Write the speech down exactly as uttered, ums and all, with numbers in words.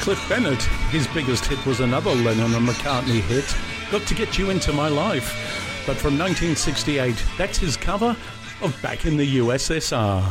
Cliff Bennett, his biggest hit was another Lennon and McCartney hit, Got to Get You Into My Life. But from nineteen sixty-eight, that's his cover of Back in the U S S R.